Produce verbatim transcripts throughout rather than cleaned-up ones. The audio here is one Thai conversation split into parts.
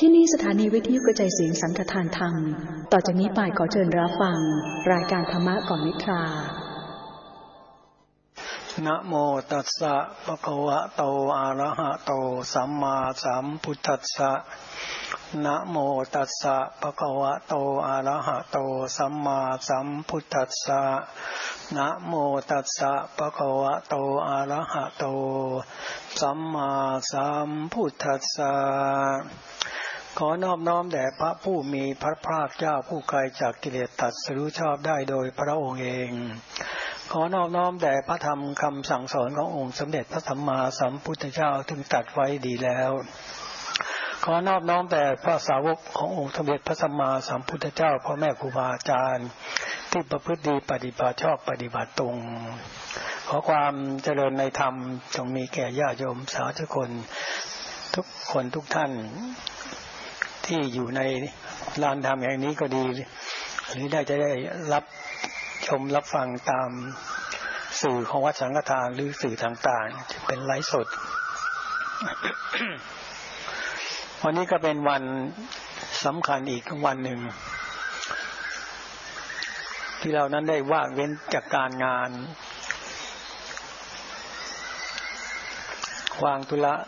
ที่นี่สถานีวิทยุกระจายเสียงสังฆทานธรรมต่อจากนี้ไปขอเชิญรับฟังรายการธรรมะก่อนนิทรานะโมตัสสะภะคะวะโตอะระหะโตสัมมาสัมพุทธัสสะนะโมตัสสะภะคะวะโตอะระหะโตสัมมาสัมพุทธัสสะนะโมตัสสะภะคะวะโตอะระหะโตสัมมาสัมพุทธัสสะขอนอบน้อมแด่พระผู้มีพระภาคเจ้าผู้ไกลจากกิเลสตรัสรู้ชอบได้โดยพระองค์เองขอนอบน้อมแด่พระธรรมคำสั่งสอนขององค์สมเด็จพระสัมมาสัมพุทธเจ้าถึงตรัสไว้ดีแล้วขอนอบน้อมแด่พระสาวกขององค์สมเด็จพระสัมมาสัมพุทธเจ้าพ่อแม่ครูบาอาจารย์ที่ประพฤติดีปฏิบัติชอบปฏิบัติตรงขอความเจริญในธรรมจงมีแก่ญาติโยมสาธุชนทุกคนทุกท่านที่อยู่ในลานธรรมแห่งนี้ก็ดีหรือได้จะได้รับชมรับฟังตามสื่อของวัดสังฆทานหรือสื่อต่างๆจะเป็นไลฟ์สด วันนี้ก็เป็นวันสำคัญอีกวันหนึ่งที่เรานั้นได้ว่างเว้นจากการงานวางธุระ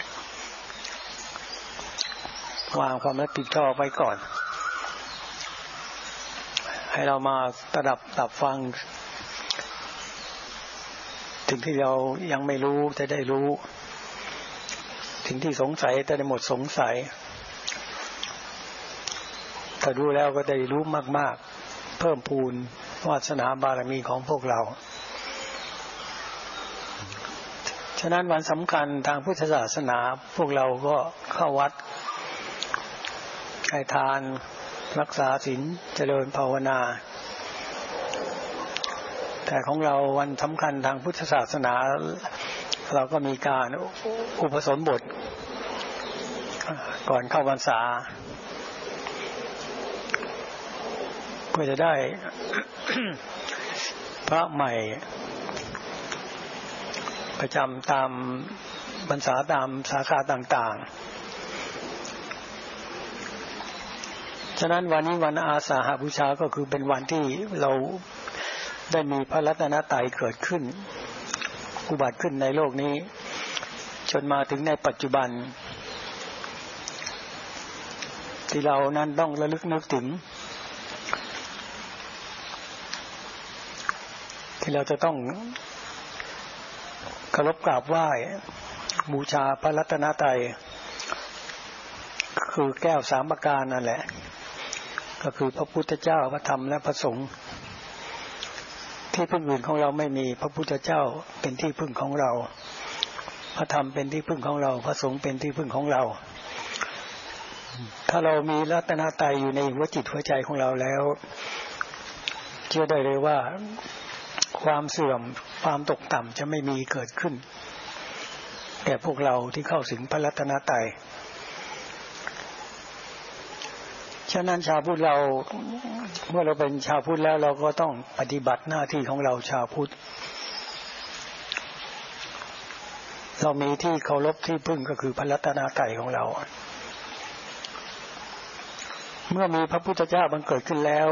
วางความรับผิดชอบไว้ก่อนให้เรามาตระดับตับฟังถึงที่เรายังไม่รู้จะได้รู้ถึงที่สงสัยจะได้หมดสงสัยถ้ารู้แล้วก็ได้รู้มากๆเพิ่มพูนวาสนาบารมีของพวกเราฉะนั้นวันสำคัญทางพุทธศาสนาพวกเราก็เข้าวัดให้ทานรักษาศีลเจริญภาวนาแต่ของเราวันสำคัญทางพุทธศาสนาเราก็มีการอุปสมบทก่อนเข้าพรรษาเพื่อจะได้ พระใหม่ประจำตามพรรษาตามสาขาต่างๆฉะนั้นวันนี้วันอาสาฬหบูชาก็คือเป็นวันที่เราได้มีพระรัตนตรัยเกิดขึ้นอุบัติขึ้นในโลกนี้จนมาถึงในปัจจุบันที่เรานั้นต้องระลึกนึกถึงที่เราจะต้องเคารพกราบไหว้บูชาพระรัตนตรัยคือแก้วสามประการนั่นแหละก็คือพระพุทธเจ้าพระธรรมและพระสงฆ์ที่พึ่งอื่นของเราไม่มีพระพุทธเจ้าเป็นที่พึ่งของเราพระธรรมเป็นที่พึ่งของเราพระสงฆ์เป็นที่พึ่งของเราถ้าเรามีรัตนตรัยอยู่ในหัวจิตหัวใจของเราแล้วเชื่อได้เลยว่าความเสื่อมความตกต่ำจะไม่มีเกิดขึ้นแก่พวกเราที่เข้าถึงพระรัตนตรัยฉะนั้นชาวพุทธเราเมื่อเราเป็นชาวพุทธแล้วเราก็ต้องปฏิบัติหน้าที่ของเราชาวพุทธเรามีที่เคารพที่พึ่งก็คือพระรัตนตรัยของเราเมื่อมีพระพุทธเจ้าบังเกิดขึ้นแล้ว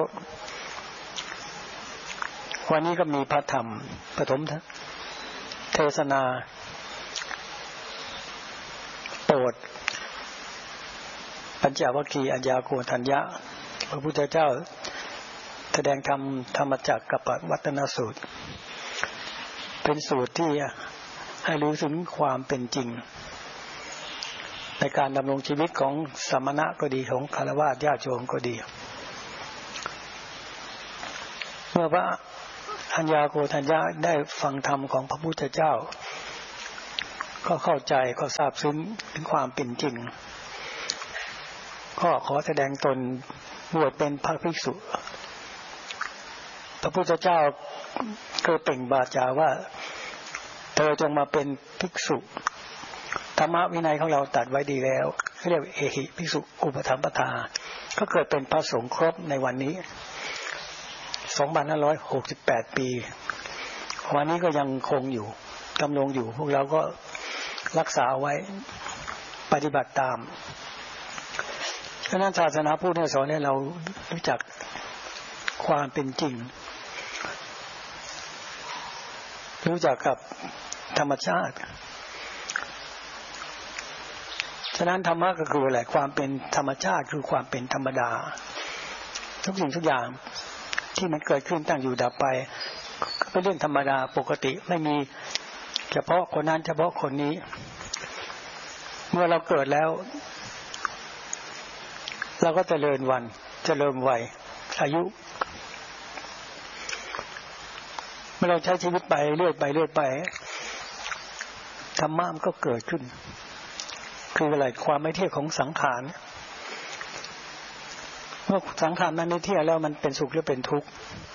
วันนี้ก็มีพระธรรมปฐมเทศนาโปรดปัญจวัคคีย์อัญญาโกณฑัญญะพระพุทธเจ้าแสดงธรรมธรรมจักรกับวัตนสูตรเป็นสูตรที่ให้รู้ถึงความเป็นจริงในการดำรงชีวิตของสมณะก็ดีของฆราวาสญาติโยมก็ดีเมื่อพระอัญญาโกณฑัญญะได้ฟังธรรมของพระพุทธเจ้าก็เข้าใจก็ทราบซึ้งถึงความเป็นจริงก็ขอแสดงตนบวชเป็นพระภิกษุพระพุทธเจ้าเคยเปล่งวาจาว่าเธอจงมาเป็นภิกษุธรรมวินัยของเราตัดไว้ดีแล้วเรียกเอหิภิกษุอุปถัมภทาก็เกิดเป็นพระสงฆ์ครบในวันนี้สองพันห้าร้อยหกสิบแปดปีวันนี้ก็ยังคงอยู่ดำรงอยู่พวกเราก็รักษาไว้ปฏิบัติตามฉะนั้นศาสนาพุทธสอนให้เรารู้จักความเป็นจริงรู้จักกับธรรมชาติฉะนั้นธรรมะก็คืออะไรความเป็นธรรมชาติคือความเป็นธรรมดาทุกสิ่งทุกอย่างที่มันเกิดขึ้นตั้งอยู่ดับไปก็เป็นเรื่องธรรมดาปกติไม่มีเฉพาะคนนั้นเฉพาะคนนี้เมื่อเราเกิดแล้วเราก็เจริญวันเจริญวัยอายุเมื่อเราใช้ชีวิตไปเรื่อยไปเรื่อยไปธรรมะมันก็เกิดขึ้นคืออะไรความไม่เที่ยงของสังขารเมื่อสังขารมันไม่เที่ยงแล้วมันเป็นสุขหรือเป็นทุกข์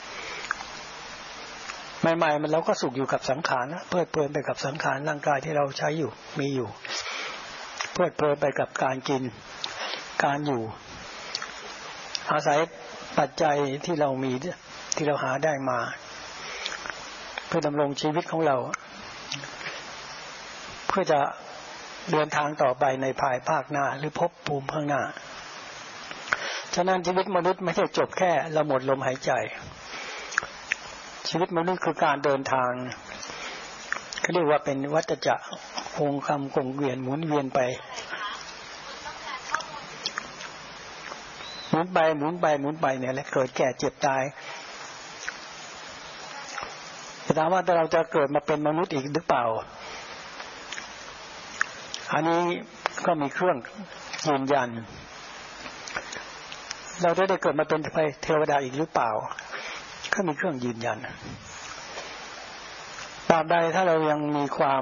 ใหม่ๆมันเราก็สุขอยู่กับสังขารนะเพลิดเพลินไปกับสังขารร่างกายที่เราใช้อยู่มีอยู่เพลิดเพลินไปกับการกินการอยู่อาศัยปัจจัยที่เรามีที่เราหาได้มาเพื่อดำรงชีวิตของเราเพื่อจะเดินทางต่อไปในภายภาคหน้าหรือภพภูมิข้างหน้าฉะนั้นชีวิตมนุษย์ไม่ใช่จบแค่เราหมดลมหายใจชีวิตมนุษย์คือการเดินทางเขาเรียกว่าเป็นวัฏจักรวงคำกงเวียนหมุนเวียนไปหมุนไปหมุนไปหมุนไปเนี่ยแหละเกิดแก่เจ็บตายแต่ถามว่าเราจะเกิดมาเป็นมนุษย์อีกหรือเปล่าอันนี้ก็มีเครื่องยืนยันเราจะได้เกิดมาเป็นเทวดาอีกหรือเปล่าก็มีเครื่องยืนยันตราบใดถ้าเรายังมีความ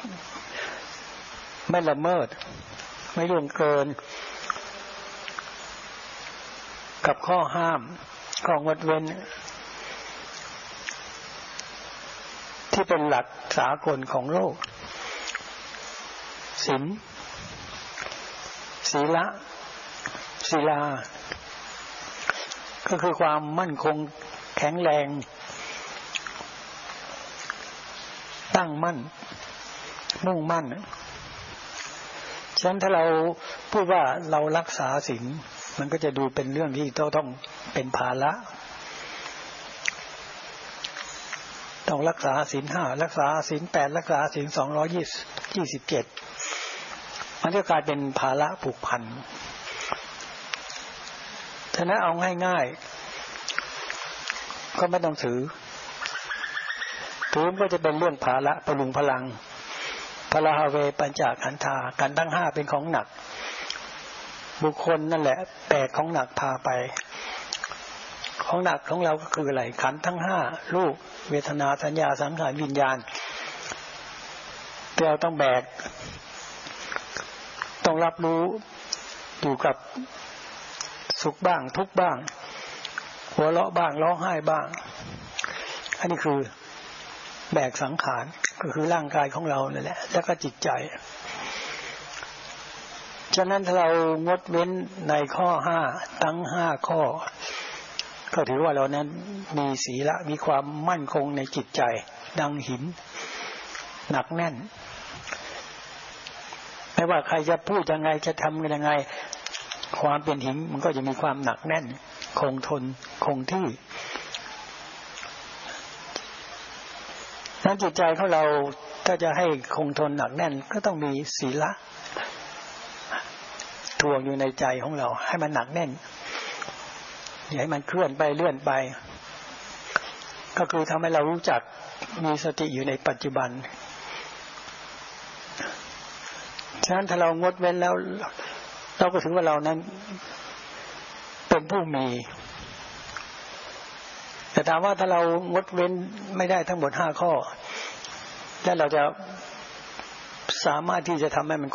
ไม่ละเมิดไม่ล่วงเกินกับข้อห้ามข้องดเว้นที่เป็นหลักสากลของโลกศีลศีละศีลาก็คือความมั่นคงแข็งแรงตั้งมั่นมุ่งมั่นฉะนั้นถ้าเราพูดว่าเรารักษาศีลมันก็จะดูเป็นเรื่องที่ต้องเป็นภาระต้องรักษาศีลห้ารักษาศีลแปดรักษาศีลสองร้อยยี่สิบเจ็ดมันจะกลายเป็นภาระผูกพันฉะนั้นเอาง่ายๆก็ไม่ต้องถือถือก็จะเป็นเรื่องภาระพลุงพลังพลาหเวปัญจขันธากันทั้งห้าเป็นของหนักบุคคลนั่นแหละแบกของหนักพาไปของหนักของเราก็คืออะไรขันธ์ทั้งห้ารูปเวทนาสัญญาสังขารวิญญาณเราต้องแบกต้องรับรู้อยู่กับสุขบ้างทุกข์บ้างหัวเราะบ้างร้องไห้บ้างอันนี้คือแบกสังขารก็คือร่างกายของเรานั่นแหละแล้วก็จิตใจฉะนั้นถ้าเรางดเว้นในข้อห้าทั้งห้าข้อก็ถือว่าเรานั้นมีศีลมีความมั่นคงในจิตใจดังหินหนักแน่นไม่ว่าใครจะพูดยังไงจะทำยังไงความเป็นหินมันก็จะมีความหนักแน่นคงทนคงที่นั้นจิตใจของเราถ้าจะให้คงทนหนักแน่นก็ต้องมีศีลทวงอยู่ในใจของเราให้มันหนักแน่นอย่าให้มันเคลื่อนไปเลื่อนไปก็คือทำให้เรารู้จักมีสติอยู่ในปัจจุบันฉะนั้นถ้าเรางดเว้นแล้วเราก็ถือว่าเรานั้นเป็นผู้มีแต่ถามว่าถ้าเรางดเว้นไม่ได้ทั้งหมดห้าข้อแล้วเราจะสามารถที่จะทำให้มัน